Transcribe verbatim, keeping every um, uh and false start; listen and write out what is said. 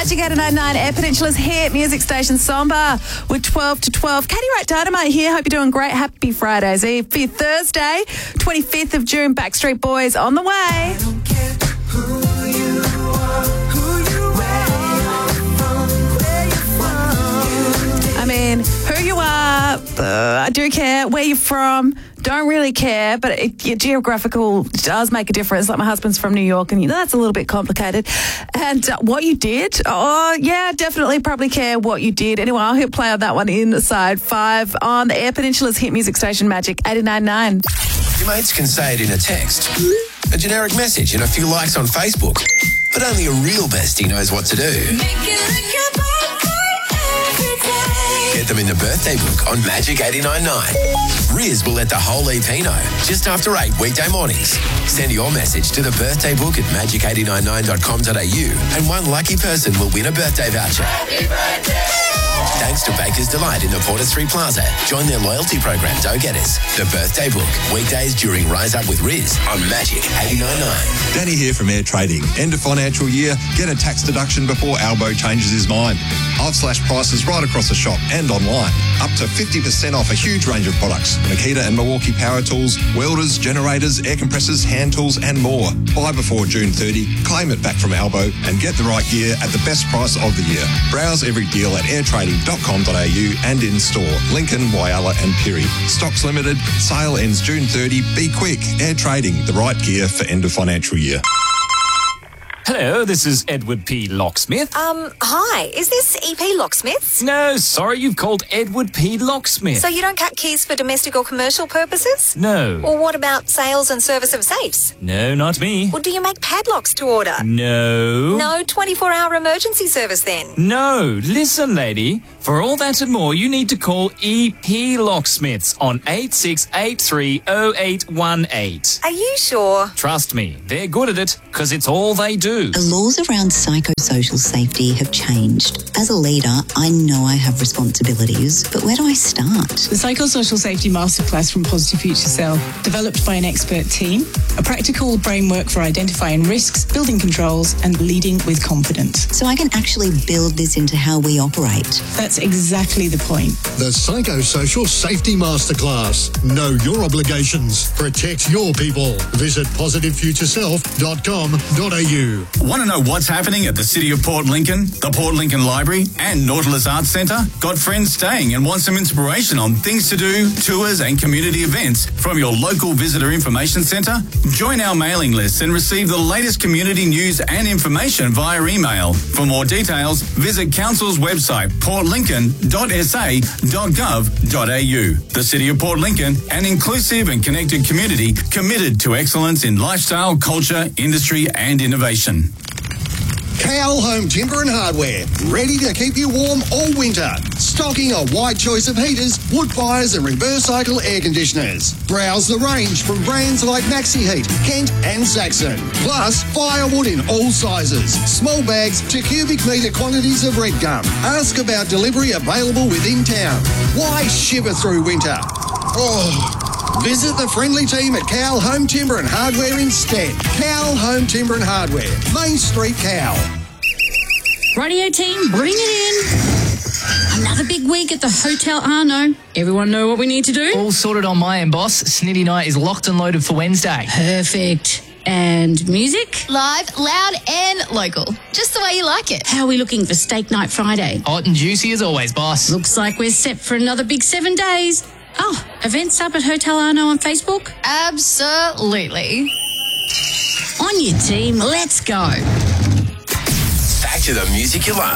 Magic eighty-nine point nine, Air Peninsula's hit music station Somba with twelve to twelve. Katie Wright Dynamite here. Hope you're doing great. Happy Friday's Eve for your Thursday, twenty-fifth of June. Backstreet Boys on the way. I don't care who you are, who you are, where you're from. I mean, who you are, uh, I do care. Where you're from, don't really care, but it, your geographical does make a difference. Like my husband's from New York, and you know that's a little bit complicated. And uh, what you did, oh yeah, definitely probably care what you did. Anyway, I'll hit play on that one inside five on the Air Peninsula's hit music station Magic eighty-nine point nine. Your mates can say it in a text, a generic message, and a few likes on Facebook, but only a real bestie knows what to do. Get them in the birthday book on Magic eighty-nine point nine. Riz will let the whole E P know just after eight weekday mornings. Send your message to the birthday book at magic eight nine nine dot com dot a u and one lucky person will win a birthday voucher. Happy birthday! Thanks to Baker's Delight in the Porter Street Plaza. Join their loyalty program, Go-Getters. The birthday book. Weekdays during Rise Up with Riz on Magic eighty-nine point nine. Danny here from Air Trading. End of financial year, get a tax deduction before Albo changes his mind. I've slashed prices right across the shop and online. Up to fifty percent off a huge range of products. Makita and Milwaukee power tools, welders, generators, air compressors, hand tools and more. Buy before June thirtieth, claim it back from Albo and get the right gear at the best price of the year. Browse every deal at air trading dot com dot a u and in store. Lincoln, Whyalla and Pirrie. Stocks limited. Sale ends June thirtieth. Be quick. Air Trading, the right gear for end of financial year. Hello, this is Edward P. Locksmith. Um, hi, is this E P Locksmiths? No, sorry, you've called Edward P. Locksmith. So you don't cut keys for domestic or commercial purposes? No. Or what about sales and service of safes? No, not me. Well, do you make padlocks to order? No. No twenty-four hour emergency service then? No, listen, lady. For all that and more, you need to call E P Locksmiths on eight six eight three oh eight one eight. Are you sure? Trust me, they're good at it, because it's all they do. The laws around psychosocial safety have changed. As a leader, I know I have responsibilities, but where do I start? The Psychosocial Safety Masterclass from Positive Future Cell, developed by an expert team, a practical framework for identifying risks, building controls, and leading with confidence. So I can actually build this into how we operate. That's exactly the point. The Psychosocial Safety Masterclass. Know your obligations. Protect your people. Visit positive future self dot com dot a u. Want to know what's happening at the City of Port Lincoln, the Port Lincoln Library and Nautilus Arts Centre? Got friends staying and want some inspiration on things to do, tours and community events from your local visitor information centre? Join our mailing list and receive the latest community news and information via email. For more details, visit Council's website port lincoln dot s a dot gov dot a u. The City of Port Lincoln, an inclusive and connected community committed to excellence in lifestyle, culture, industry and innovation. Cowell Home Timber and Hardware, ready to keep you warm all winter. Stocking a wide choice of heaters, wood fires and reverse cycle air conditioners. Browse the range from brands like Maxi Heat, Kent and Saxon. Plus, firewood in all sizes. Small bags to cubic metre quantities of red gum. Ask about delivery available within town. Why shiver through winter? Oh... Visit the friendly team at Cowell Home Timber and Hardware instead. Cowell Home Timber and Hardware, Main Street, Cowell. Radio team, bring it in. Another big week at the Hotel Arno. Everyone know what we need to do? All sorted on my end, boss. Snitty Night is locked and loaded for Wednesday. Perfect. And music? Live, loud and local. Just the way you like it. How are we looking for Steak Night Friday? Hot and juicy as always, boss. Looks like we're set for another big seven days. Oh, events up at Hotel Arno on Facebook? Absolutely. On your team, let's go. Back to the music you love.